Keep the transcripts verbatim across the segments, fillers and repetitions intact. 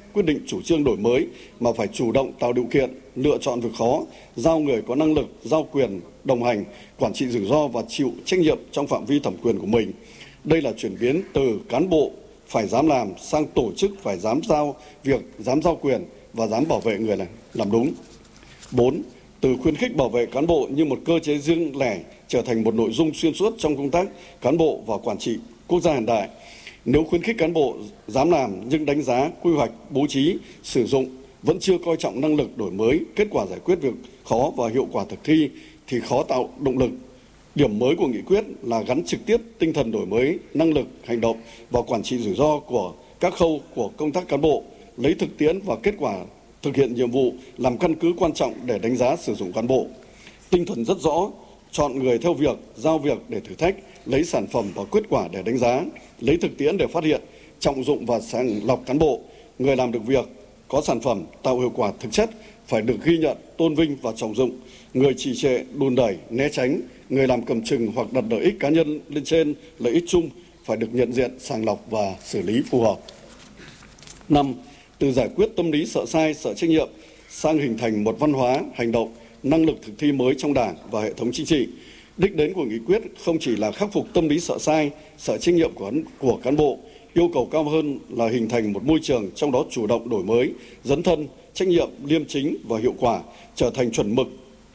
quyết định chủ trương đổi mới, mà phải chủ động tạo điều kiện, lựa chọn việc khó, giao người có năng lực, giao quyền đồng hành, quản trị rủi ro và chịu trách nhiệm trong phạm vi thẩm quyền của mình. Đây là chuyển biến từ cán bộ phải dám làm sang tổ chức phải dám giao việc, dám giao quyền và dám bảo vệ người này làm đúng. Bốn, từ khuyến khích bảo vệ cán bộ như một cơ chế riêng lẻ trở thành một nội dung xuyên suốt trong công tác cán bộ và quản trị quốc gia hiện đại. Nếu khuyến khích cán bộ dám làm nhưng đánh giá, quy hoạch, bố trí, sử dụng vẫn chưa coi trọng năng lực đổi mới, kết quả giải quyết việc khó và hiệu quả thực thi thì khó tạo động lực. Điểm mới của nghị quyết là gắn trực tiếp tinh thần đổi mới, năng lực, hành động và quản trị rủi ro của các khâu của công tác cán bộ, lấy thực tiễn và kết quả thực hiện nhiệm vụ làm căn cứ quan trọng để đánh giá sử dụng cán bộ. Tinh thần rất rõ, chọn người theo việc, giao việc để thử thách, lấy sản phẩm và kết quả để đánh giá, lấy thực tiễn để phát hiện, trọng dụng và sàng lọc cán bộ. Người làm được việc, có sản phẩm, tạo hiệu quả thực chất phải được ghi nhận, tôn vinh và trọng dụng. Người trì trệ, đùn đẩy, né tránh, người làm cầm chừng hoặc đặt lợi ích cá nhân lên trên lợi ích chung phải được nhận diện, sàng lọc và xử lý phù hợp. Năm, từ giải quyết tâm lý sợ sai, sợ trách nhiệm sang hình thành một văn hóa, hành động, năng lực thực thi mới trong Đảng và hệ thống chính trị. Đích đến của nghị quyết không chỉ là khắc phục tâm lý sợ sai, sợ trách nhiệm của, của cán bộ, yêu cầu cao hơn là hình thành một môi trường trong đó chủ động đổi mới, dấn thân, trách nhiệm, liêm chính và hiệu quả, trở thành chuẩn mực.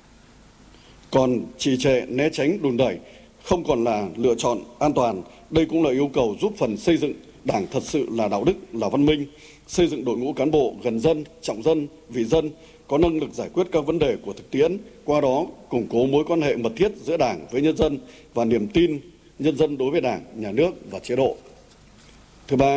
Còn trì trệ, né tránh, đùn đẩy không còn là lựa chọn an toàn. Đây cũng là yêu cầu giúp phần xây dựng Đảng thật sự là đạo đức, là văn minh, xây dựng đội ngũ cán bộ gần dân, trọng dân, vì dân, có năng lực giải quyết các vấn đề của thực tiễn, qua đó củng cố mối quan hệ mật thiết giữa Đảng với nhân dân và niềm tin nhân dân đối với Đảng, nhà nước và chế độ. Thứ ba,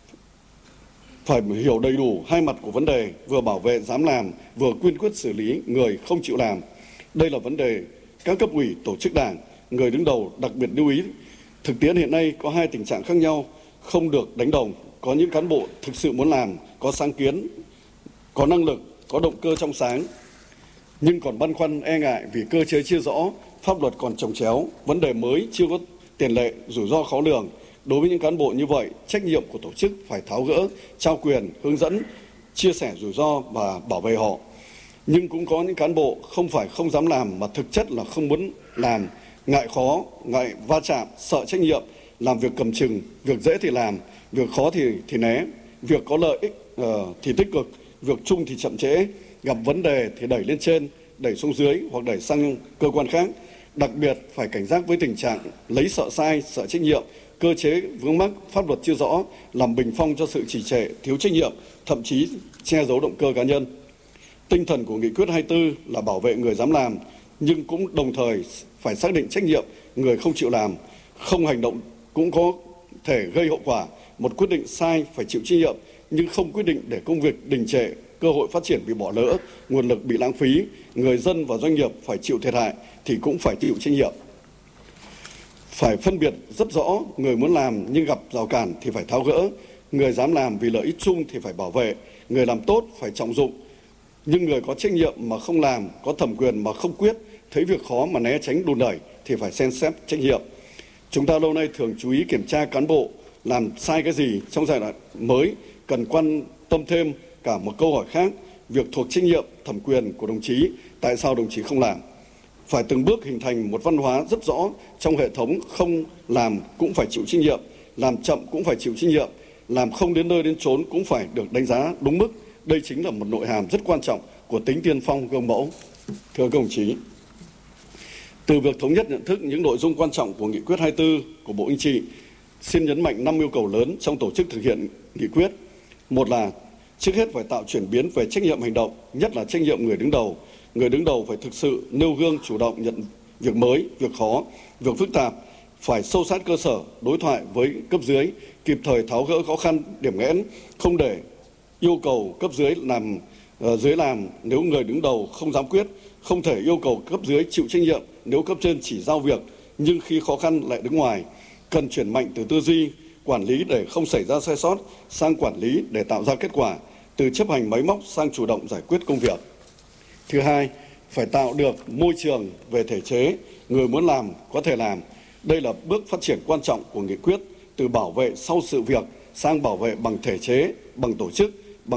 phải hiểu đầy đủ hai mặt của vấn đề, vừa bảo vệ dám làm, vừa kiên quyết xử lý người không chịu làm. Đây là vấn đề các cấp ủy, tổ chức Đảng, người đứng đầu đặc biệt lưu ý. Thực tiễn hiện nay có hai tình trạng khác nhau, không được đánh đồng. Có những cán bộ thực sự muốn làm, có sáng kiến, có năng lực, có động cơ trong sáng, nhưng còn băn khoăn e ngại vì cơ chế chưa rõ, pháp luật còn chồng chéo, vấn đề mới chưa có tiền lệ, rủi ro khó lường. Đối với những cán bộ như vậy, trách nhiệm của tổ chức phải tháo gỡ, trao quyền, hướng dẫn, chia sẻ rủi ro và bảo vệ họ. Nhưng cũng có những cán bộ không phải không dám làm mà thực chất là không muốn làm, ngại khó, ngại va chạm, sợ trách nhiệm, làm việc cầm chừng, việc dễ thì làm, việc khó thì thì né, việc có lợi ích uh, thì tích cực, việc chung thì chậm trễ, gặp vấn đề thì đẩy lên trên, đẩy xuống dưới hoặc đẩy sang cơ quan khác. Đặc biệt phải cảnh giác với tình trạng lấy sợ sai, sợ trách nhiệm, cơ chế vướng mắc, pháp luật chưa rõ, làm bình phong cho sự trì trệ, thiếu trách nhiệm, thậm chí che giấu động cơ cá nhân. Tinh thần của nghị quyết hai mươi tư là bảo vệ người dám làm, nhưng cũng đồng thời phải xác định trách nhiệm người không chịu làm, không hành động cũng có thể gây hậu quả. Một quyết định sai phải chịu trách nhiệm, nhưng không quyết định để công việc đình trệ, cơ hội phát triển bị bỏ lỡ, nguồn lực bị lãng phí, người dân và doanh nghiệp phải chịu thiệt hại thì cũng phải chịu trách nhiệm. Phải phân biệt rất rõ, người muốn làm nhưng gặp rào cản thì phải tháo gỡ, người dám làm vì lợi ích chung thì phải bảo vệ, người làm tốt phải trọng dụng, nhưng người có trách nhiệm mà không làm, có thẩm quyền mà không quyết, thấy việc khó mà né tránh đùn đẩy thì phải xem xét trách nhiệm. Chúng ta lâu nay thường chú ý kiểm tra cán bộ làm sai cái gì, trong giai đoạn mới cần quan tâm thêm cả một câu hỏi khác, việc thuộc trách nhiệm, thẩm quyền của đồng chí, tại sao đồng chí không làm? Phải từng bước hình thành một văn hóa rất rõ trong hệ thống, không làm cũng phải chịu trách nhiệm, làm chậm cũng phải chịu trách nhiệm, làm không đến nơi đến chốn cũng phải được đánh giá đúng mức. Đây chính là một nội hàm rất quan trọng của tính tiên phong gương mẫu. Thưa các đồng chí, từ việc thống nhất nhận thức những nội dung quan trọng của nghị quyết hai mươi tư của Bộ Chính trị, xin nhấn mạnh năm yêu cầu lớn trong tổ chức thực hiện nghị quyết. Một là trước hết phải tạo chuyển biến về trách nhiệm hành động, nhất là trách nhiệm người đứng đầu. Người đứng đầu phải thực sự nêu gương, chủ động nhận việc mới, việc khó, việc phức tạp, phải sâu sát cơ sở, đối thoại với cấp dưới, kịp thời tháo gỡ khó khăn, điểm nghẽn, không để yêu cầu cấp dưới làm uh, dưới làm nếu người đứng đầu không dám quyết, không thể yêu cầu cấp dưới chịu trách nhiệm nếu cấp trên chỉ giao việc nhưng khi khó khăn lại đứng ngoài. Cần chuyển mạnh từ tư duy quản lý để không xảy ra sai sót sang quản lý để tạo ra kết quả, từ chấp hành máy móc sang chủ động giải quyết công việc. Thứ hai, phải tạo được môi trường về thể chế, người muốn làm có thể làm. Đây là bước phát triển quan trọng của nghị quyết, từ bảo vệ sau sự việc sang bảo vệ bằng thể chế, bằng tổ chức,